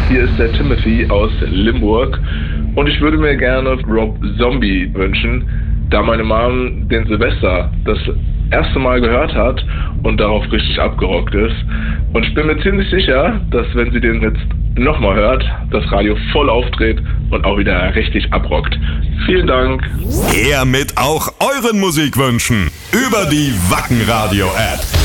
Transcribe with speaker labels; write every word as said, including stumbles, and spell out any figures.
Speaker 1: Hier ist der Timothy aus Limburg und ich würde mir gerne Rob Zombie wünschen, da meine Mom den Silvester das erste Mal gehört hat und darauf richtig abgerockt ist. Und ich bin mir ziemlich sicher, dass wenn sie den jetzt nochmal hört, das Radio voll aufdreht und auch wieder richtig abrockt. Vielen Dank.
Speaker 2: Her mit auch euren Musikwünschen über die Wacken Radio App.